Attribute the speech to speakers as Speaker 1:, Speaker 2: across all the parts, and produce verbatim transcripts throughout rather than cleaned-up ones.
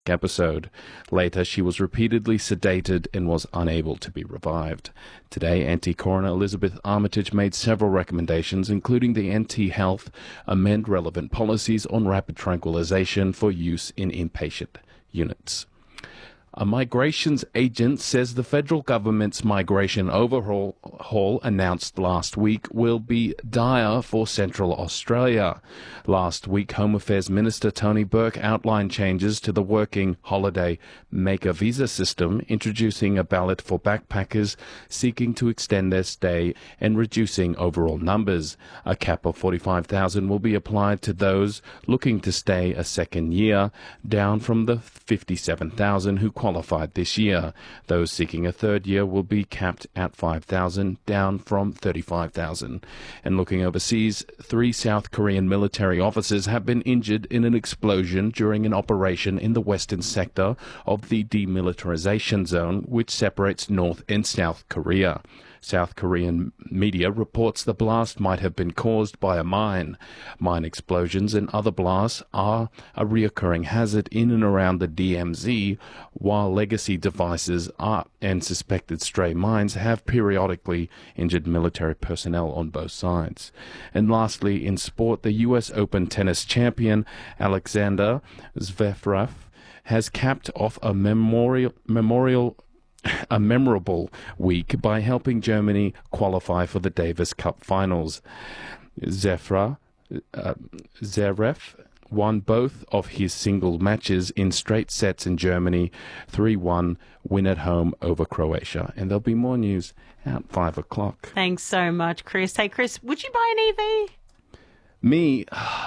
Speaker 1: episode. Later, she was repeatedly sedated and was unable to be revived. Today, N T Coroner Elizabeth Armitage made several recommendations, including the N T Health amend relevant policies on rapid tranquilization for use in inpatient units. A migrations agent says the federal government's migration overhaul haul announced last week will be dire for Central Australia. Last week, Home Affairs Minister Tony Burke outlined changes to the working holiday maker visa system, introducing a ballot for backpackers seeking to extend their stay and reducing overall numbers. A cap of forty-five thousand will be applied to those looking to stay a second year, down from the fifty-seven thousand who qualified this year. Those seeking a third year will be capped at five thousand, down from thirty-five thousand. And looking overseas, three South Korean military officers have been injured in an explosion during an operation in the western sector of the demilitarization zone, which separates North and South Korea. South Korean media reports the blast might have been caused by a mine. Mine explosions and other blasts are a reoccurring hazard in and around the D M Z, while legacy devices are, and suspected stray mines have periodically injured military personnel on both sides. And lastly, in sport, the U S Open tennis champion Alexander Zverev has capped off a memorial memorial a memorable week by helping Germany qualify for the Davis Cup finals. Zefra, uh, Zverev won both of his single matches in straight sets in Germany, three one win at home over Croatia. And there'll be more news at five o'clock.
Speaker 2: Thanks so much, Chris. Hey, Chris, would you buy an E V?
Speaker 1: Me,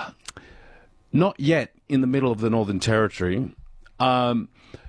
Speaker 1: not yet in the middle of the Northern Territory. Um,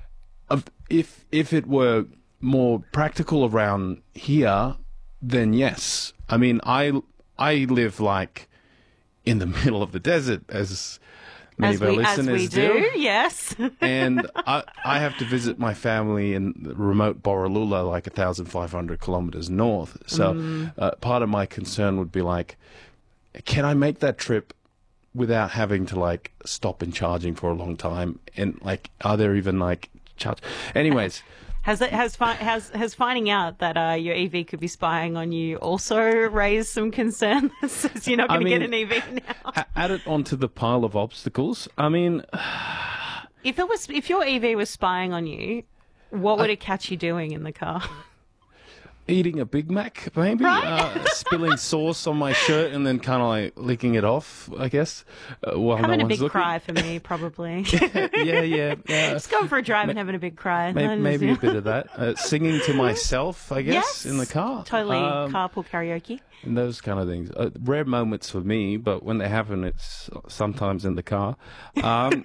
Speaker 1: if if it were more practical around here, then yes. I mean, I I live like in the middle of the desert, as many
Speaker 2: as
Speaker 1: of our
Speaker 2: we,
Speaker 1: listeners
Speaker 2: as we do. do. Yes.
Speaker 1: And I I have to visit my family in remote Borroloola, like one thousand five hundred kilometers north. So mm. uh, part of my concern would be like, can I make that trip without having to like stop and charging for a long time? And like, are there even like charge? Anyways,
Speaker 2: has it has fi- has has finding out that uh, your E V could be spying on you also raised some concern? Since you're not going to get an E V now.
Speaker 1: Add it onto the pile of obstacles. I mean,
Speaker 2: if it was if your E V was spying on you, what would I, it catch you doing in the car?
Speaker 1: Eating a Big Mac, maybe,
Speaker 2: right?
Speaker 1: uh, spilling sauce on my shirt and then kind of like licking it off, I guess. Uh, while
Speaker 2: having
Speaker 1: no
Speaker 2: a big
Speaker 1: looking.
Speaker 2: cry for me, probably.
Speaker 1: yeah, yeah, yeah, yeah.
Speaker 2: Just going for a drive Ma- and having a big cry.
Speaker 1: Maybe, maybe a bit of that. Uh, singing to myself, I guess,
Speaker 2: yes,
Speaker 1: in the car.
Speaker 2: Totally um, carpool karaoke.
Speaker 1: And those kind of things. Uh, rare moments for me, but when they happen, it's sometimes in the car. Um,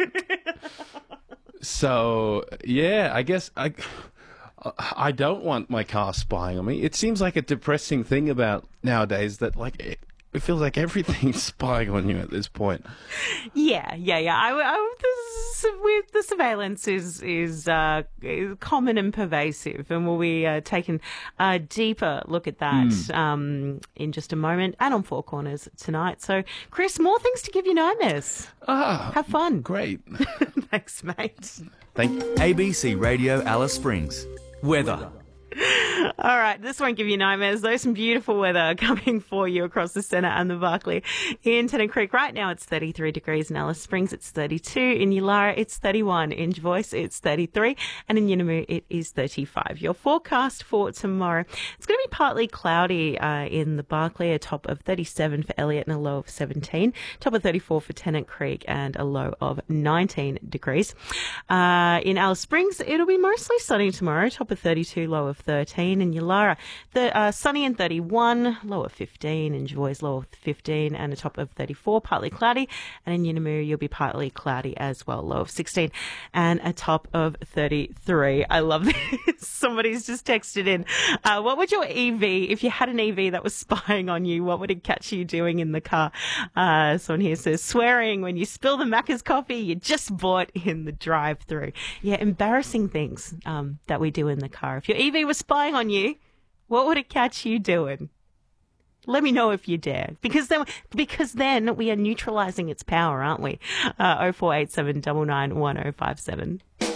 Speaker 1: so, yeah, I guess I... I don't want my car spying on me. It seems like a depressing thing about nowadays that, like, it, it feels like everything's spying on you at this point.
Speaker 2: Yeah, yeah, yeah. I, I, the, the surveillance is is, uh, is common and pervasive, and we'll be uh, taking a deeper look at that mm. um, in just a moment, and on Four Corners tonight. So, Chris, more things to give you nightmares.
Speaker 1: Ah,
Speaker 2: have fun.
Speaker 1: Great.
Speaker 2: Thanks, mate.
Speaker 1: Thank you.
Speaker 3: A B C Radio Alice Springs. Weather.
Speaker 2: All right, this won't give you nightmares, though. Some beautiful weather coming for you across the centre and the Barkly. In Tennant Creek right now, it's thirty-three degrees. In Alice Springs, it's thirty-two. In Yulara, it's thirty-one. In Joyce, it's thirty-three. And in Yunamu, it is thirty-five. Your forecast for tomorrow, it's going to be partly cloudy uh, in the Barkly, a top of thirty-seven for Elliot and a low of seventeen. Top of thirty-four for Tennant Creek and a low of nineteen degrees. Uh, in Alice Springs, it'll be mostly sunny tomorrow. Top of thirty-two, low of thirteen. In Yulara, the uh, sunny and thirty-one, low of fifteen. In Joyce, low of fifteen and a top of thirty-four, partly cloudy. And in Yunamu, you'll be partly cloudy as well, low of sixteen and a top of thirty-three. I love this. Somebody's just texted in. Uh, what would your E V, if you had an E V that was spying on you, what would it catch you doing in the car? Uh, someone here says, swearing when you spill the Macca's coffee you just bought in the drive-through. Yeah, embarrassing things um, that we do in the car. If your E V was spying on you, what would it catch you doing? Let me know if you dare, because then because then we are neutralising its power, aren't we? Uh, oh four eight seven nine nine one oh five seven.